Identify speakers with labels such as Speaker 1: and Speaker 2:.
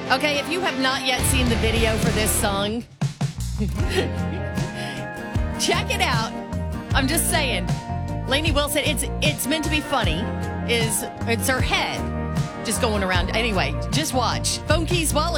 Speaker 1: Okay, if you have not yet seen the video for this song, check it out. I'm just saying. Lainey Wilson, it's meant to be funny. It's her head just going around. Anyway, just watch. Phone Keys Wallet.